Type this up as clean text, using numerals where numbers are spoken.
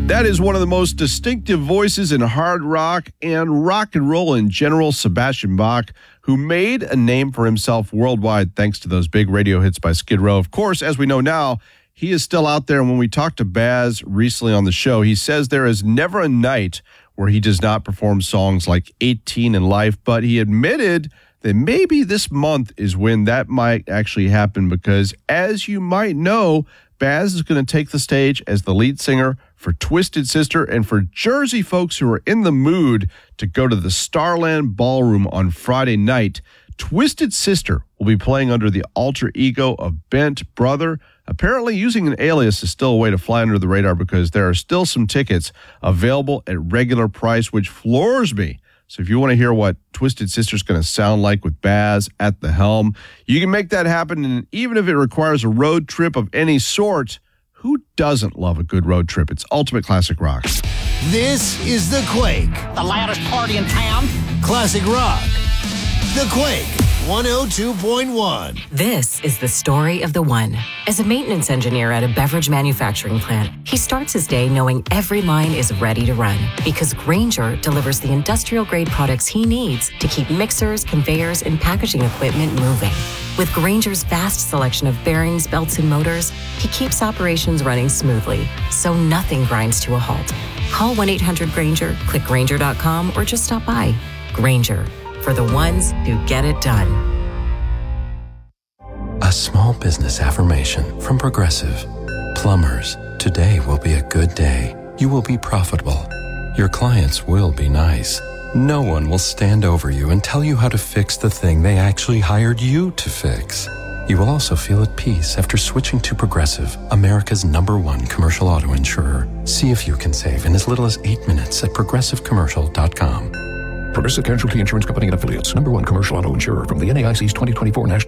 That is one of the most distinctive voices in hard rock and roll in general, Sebastian Bach, who made a name for himself worldwide thanks to those big radio hits by Skid Row. Of course, as we know now, he is still out there. And when we talked to Baz recently on the show, he says there is never a night where he does not perform songs like 18 in Life, but he admitted that maybe this month is when that might actually happen because, as you might know, Baz is going to take the stage as the lead singer for Twisted Sister and for Jersey folks who are in the mood to go to the Starland Ballroom on Friday night. Twisted Sister will be playing under the alter ego of Bent Brother. Apparently using an alias is still a way to fly under the radar because there are still some tickets available at regular price, which floors me. So if you want to hear what Twisted Sister's going to sound like with Baz at the helm, you can make that happen. And even if it requires a road trip of any sort, who doesn't love a good road trip? It's Ultimate Classic Rock. This is The Quake. The loudest party in town. Classic Rock. The Quake 102.1. This is the story of the one. As a maintenance engineer at a beverage manufacturing plant, he starts his day knowing every line is ready to run because Grainger delivers the industrial-grade products he needs to keep mixers, conveyors, and packaging equipment moving. With Grainger's vast selection of bearings, belts, and motors, he keeps operations running smoothly, so nothing grinds to a halt. Call 1-800-GRAINGER, click Grainger.com, or just stop by. Grainger, for the ones who get it done. A small business affirmation from Progressive. Plumbers, today will be a good day. You will be profitable. Your clients will be nice. No one will stand over you and tell you how to fix the thing they actually hired you to fix. You will also feel at peace after switching to Progressive, America's #1 commercial auto insurer. See if you can save in as little as 8 minutes at progressivecommercial.com. Progressive Casualty Insurance Company and Affiliates, #1 commercial auto insurer from the NAIC's 2024 National